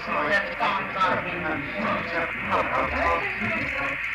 so that spawns out in the future. Okay?